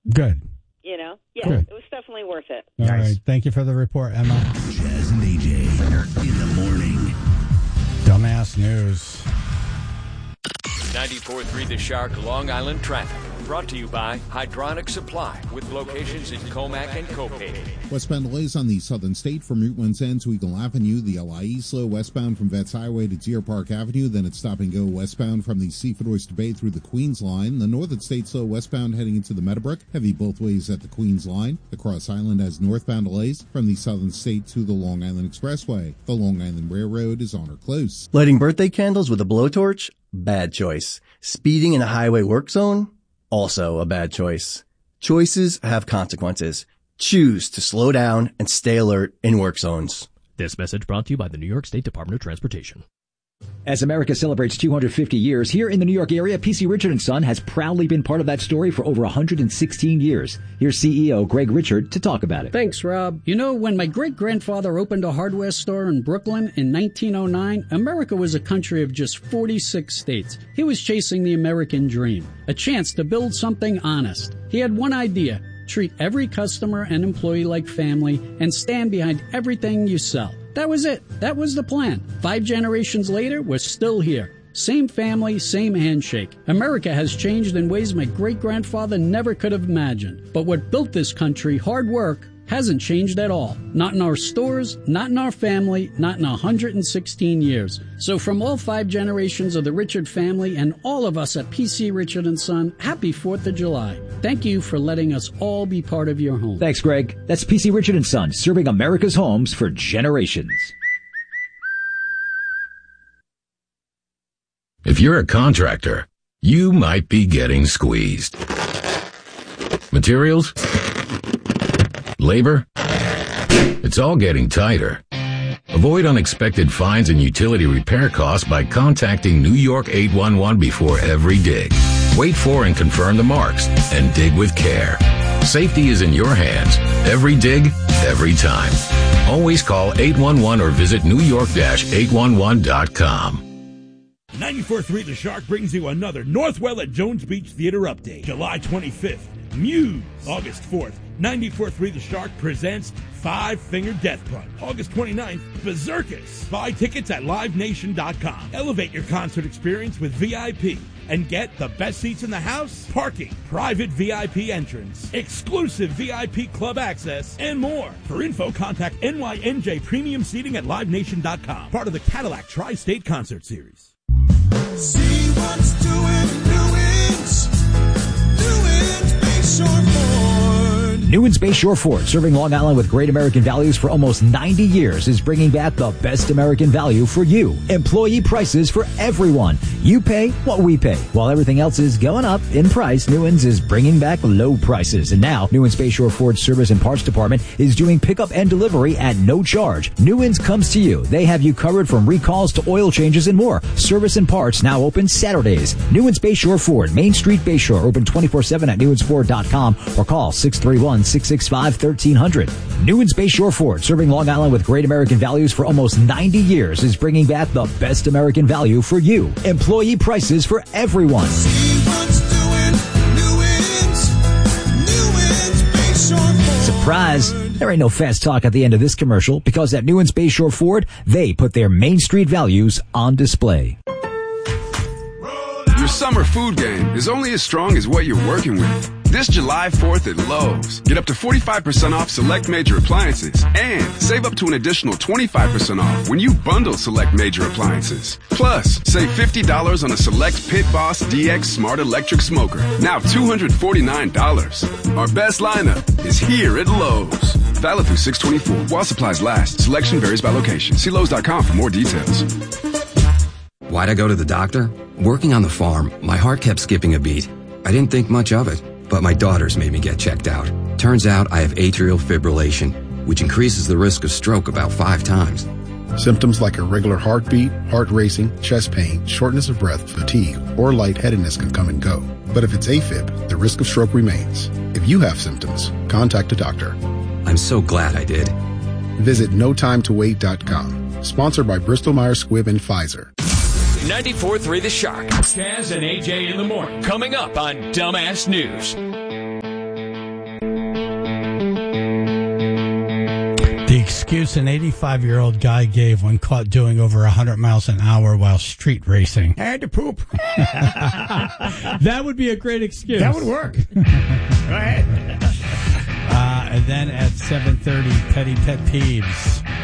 Good. You know? Yeah, Good. It was definitely worth it. All right. Thank you for the report, Emma. Chaz and AJ in the morning. Dumbass news. 94.3 The Shark, Long Island traffic. Brought to you by Hydronic Supply, with locations in Comac and Copay. Westbound delays on the Southern State from Route 110 to Eagle Avenue. The LIE slow westbound from Vets Highway to Deer Park Avenue. Then it's stop and go westbound from the Seafood Oyster Bay through the Queens Line. The Northern State slow westbound heading into the Meadowbrook. Heavy both ways at the Queens Line. The Cross Island has northbound delays from the Southern State to the Long Island Expressway. The Long Island Railroad is on or close. Lighting birthday candles with a blowtorch? Bad choice. Speeding in a highway work zone? Also a bad choice. Choices have consequences. Choose to slow down and stay alert in work zones. This message brought to you by the New York State Department of Transportation. As America celebrates 250 years, here in the New York area, P.C. Richard & Son has proudly been part of that story for over 116 years. Here's CEO Greg Richard to talk about it. Thanks, Rob. You know, when my great-grandfather opened a hardware store in Brooklyn in 1909, America was a country of just 46 states. He was chasing the American dream, a chance to build something honest. He had one idea: treat every customer and employee like family and stand behind everything you sell. That was it. That was the plan. 5 generations later, we're still here. Same family, same handshake. America has changed in ways my great-grandfather never could have imagined. But what built this country, hard work, hasn't changed at all. Not in our stores, not in our family, not in 116 years. So from all 5 generations of the Richard family and all of us at P.C. Richard & Son, happy 4th of July. Thank you for letting us all be part of your home. Thanks, Greg. That's P.C. Richard & Son, serving America's homes for generations. If you're a contractor, you might be getting squeezed. Materials? Labor? It's all getting tighter. Avoid unexpected fines and utility repair costs by contacting New York 811 before every dig. Wait for and confirm the marks and dig with care. Safety is in your hands. Every dig, every time. Always call 811 or visit newyork-811.com. 94.3 The Shark brings you another Northwell at Jones Beach Theater update. July 25th, Muse. August 4th, 94.3 The Shark presents Five Finger Death Punch. August 29th, Berserkus. Buy tickets at livenation.com. Elevate your concert experience with VIP and get the best seats in the house, parking, private VIP entrance, exclusive VIP club access, and more. For info, contact NYNJ Premium Seating at livenation.com. Part of the Cadillac Tri-State Concert Series. See what's doing Newins Bayshore Ford. Newins Bayshore Ford, serving Long Island with great American values for almost 90 years, is bringing back the best American value for you. Employee prices for everyone. You pay what we pay. While everything else is going up in price, Newins is bringing back low prices. And now, Newins Bayshore Ford Service and Parts Department is doing pickup and delivery at no charge. Newins comes to you. They have you covered from recalls to oil changes and more. Service and parts now open Saturdays. Newins Bayshore Ford, Main Street Bayshore, open 24/7 at newinsford.com or call 631-665-1300. Newins Bayshore Ford, serving Long Island with great American values for almost 90 years, is bringing back the best American value for you. Employee prices for everyone. See what's doing Newins Bayshore Ford. Surprise! There ain't no fast talk at the end of this commercial, because at Newins Bayshore Ford, they put their Main Street values on display. Your summer food game is only as strong as what you're working with. This July 4th at Lowe's, get up to 45% off select major appliances and save up to an additional 25% off when you bundle select major appliances. Plus, save $50 on a select Pit Boss DX Smart Electric Smoker, now $249. Our best lineup is here at Lowe's. Valid through 6/24. While supplies last. Selection varies by location. See Lowe's.com for more details. Why'd I go to the doctor? Working on the farm, my heart kept skipping a beat. I didn't think much of it, but my daughters made me get checked out. Turns out I have atrial fibrillation, which increases the risk of stroke about 5 times. Symptoms like irregular heartbeat, heart racing, chest pain, shortness of breath, fatigue, or lightheadedness can come and go. But if it's AFib, the risk of stroke remains. If you have symptoms, contact a doctor. I'm so glad I did. Visit notimetowait.com. Sponsored by Bristol-Myers Squibb and Pfizer. 94.3 The Shark. Chaz and AJ in the morning. Coming up on Dumbass News. The excuse an 85-year-old guy gave when caught doing over 100 miles an hour while street racing. I had to poop. That would be a great excuse. That would work. Go ahead. And then at 7:30, Petty Pet Peeves.